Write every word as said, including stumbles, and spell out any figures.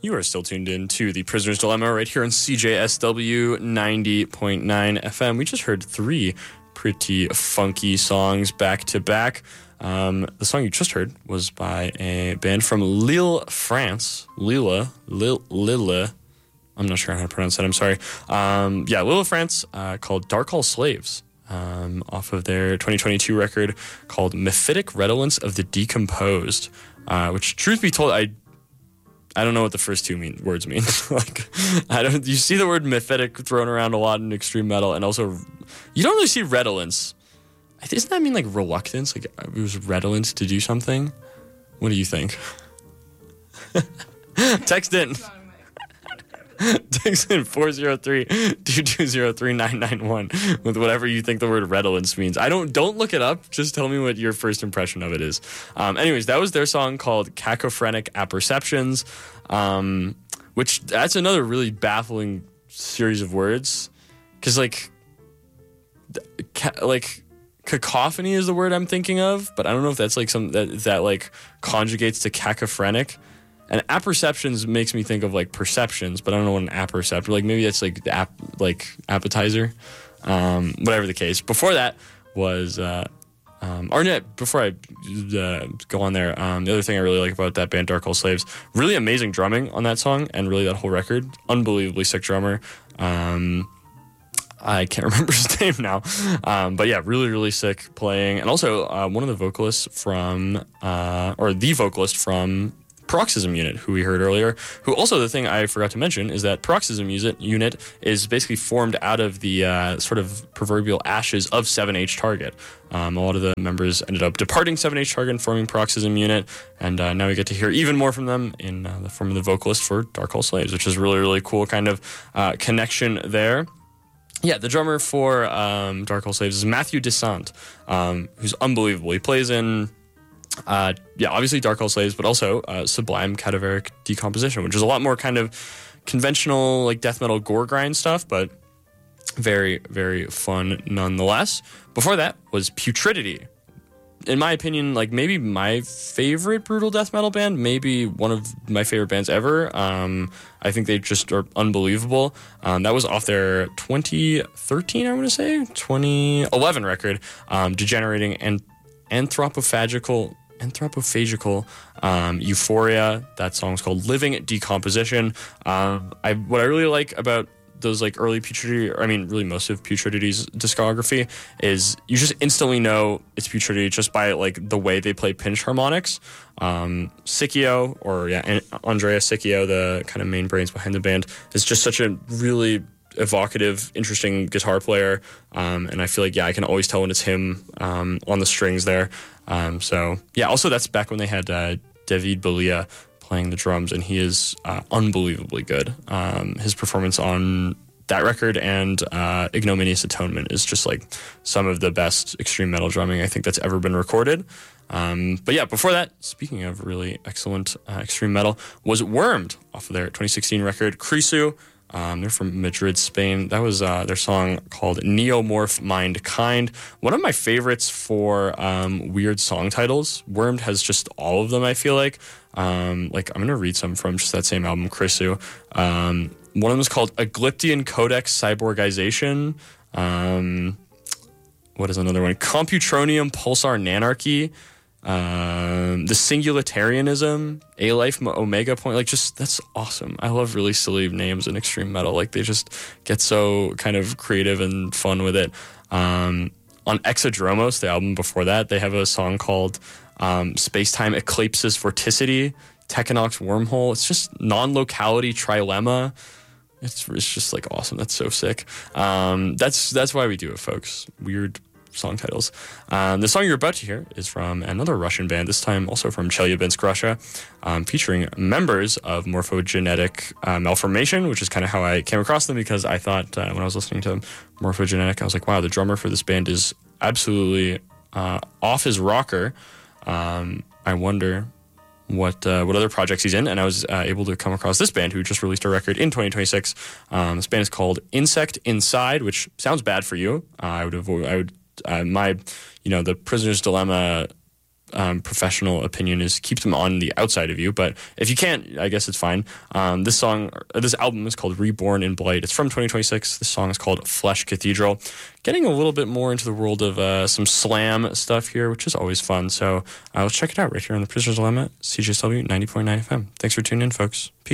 You are still tuned in to the Prisoner's Dilemma right here on C J S W ninety point nine F M. We just heard three pretty funky songs back to back. Um, the song you just heard was by a band from Lille, France. Lille, Lille, Lille. I'm not sure how to pronounce that. I'm sorry. Um, yeah, Lille, France, uh, called Dark Hall Slaves, um, off of their twenty twenty-two record called Mephitic Redolence of the Decomposed, uh, which, truth be told, I I don't know what the first two mean, words mean. like, I don't. You see the word mephitic thrown around a lot in extreme metal, and also you don't really see redolence. Doesn't that mean like reluctance? Like it was redolent to do something? What do you think? Text in. Text in four oh three, two two oh, three nine nine one with whatever you think the word redolence means. I don't don't look it up. Just tell me what your first impression of it is. Um, anyways, that was their song called Cacophrenic Apperceptions, um, which that's another really baffling series of words. Because like, ca- like cacophony is the word I'm thinking of, but I don't know if that's like some that that like conjugates to cacophrenic. And apperceptions makes me think of like perceptions, but I don't know what an apperceptor, like maybe that's like the app, like appetizer, um, whatever the case. Before that was, uh, um, or no, before I uh, go on there, um, the other thing I really like about that band, Dark Hole Slaves, really amazing drumming on that song and really that whole record. Unbelievably sick drummer. Um, I can't remember his name now. Um, but yeah, really, really sick playing. And also uh, one of the vocalists from, uh, or the vocalist from Paroxysm Unit, who we heard earlier, who also, the thing I forgot to mention is that Paroxysm Unit is basically formed out of the uh, sort of proverbial ashes of seven H Target. Um, a lot of the members ended up departing seven H Target and forming Paroxysm Unit, and uh, now we get to hear even more from them in uh, the form of the vocalist for Dark Hole Slaves, which is really, really cool kind of uh, connection there. Yeah, the drummer for um, Dark Hole Slaves is Matthew Descent, um, who's unbelievable. He plays in Uh, yeah, obviously Dark Hole Slaves, but also uh, Sublime Cadaveric Decomposition, which is a lot more kind of conventional, like death metal gore grind stuff, but very, very fun nonetheless. Before that was Putridity. In my opinion, like maybe my favorite brutal death metal band, maybe one of my favorite bands ever. Um, I think they just are unbelievable. Um, that was off their twenty thirteen, I want to say, twenty eleven record, um, Degenerating and Anthropophagical. Anthropophagical um, Euphoria. That song's called Living Decomposition. Um, I what I really like about those like early Putridity, or I mean really most of Putridity's discography, is you just instantly know it's Putridity just by like the way they play pinch harmonics. Um, Sicchio, or yeah, Andrea Sicchio, the kind of main brains behind the band, is just such a really evocative, interesting guitar player, um, and I feel like yeah, I can always tell when it's him um, on the strings there. Um, so yeah, also that's back when they had uh, David Balia playing the drums, and he is uh, unbelievably good. Um, his performance on that record and uh, Ignominious Atonement is just like some of the best extreme metal drumming I think that's ever been recorded. Um, but yeah, before that, speaking of really excellent uh, extreme metal, was Wormed off of their twenty sixteen record Krisu. Um, they're from Madrid, Spain. That was uh, their song called Neomorph Mind Kind. One of my favorites for um, weird song titles. Wormed has just all of them, I feel like. Um, like I'm going to read some from just that same album, Krisu. Um, one of them is called Aglyptian Codex Cyborgization. Um, what is another one? Computronium Pulsar Nanarchy. Um, the Singularitarianism, A Life Omega Point, like just that's awesome. I love really silly names in extreme metal. Like they just get so kind of creative and fun with it. Um, on Exodromos, the album before that, they have a song called um, Spacetime Eclipsis Vorticity, Tekinox Wormhole. It's just non-locality trilemma. It's it's just like awesome. That's so sick. Um, that's that's why we do it, folks. Weird song titles. Um, the song you're about to hear is from another Russian band, this time also from Chelyabinsk, Russia, um, featuring members of Morphogenetic uh, Malformation, which is kind of how I came across them, because I thought uh, when I was listening to Morphogenetic, I was like, wow, the drummer for this band is absolutely uh, off his rocker. Um, I wonder what uh, what other projects he's in, and I was uh, able to come across this band who just released a record in twenty twenty-six. Um, this band is called Insect Inside, which sounds bad for you. Uh, I would avoid, I would, uh, my, you know, the Prisoner's Dilemma um, professional opinion is keep them on the outside of you. But if you can't, I guess it's fine. Um, this song, this album is called Reborn in Blight. It's from twenty twenty-six. This song is called Flesh Cathedral. Getting a little bit more into the world of uh, some slam stuff here, which is always fun. So uh, let's check it out right here on The Prisoner's Dilemma, C J S W ninety point nine F M. Thanks for tuning in, folks. Peace.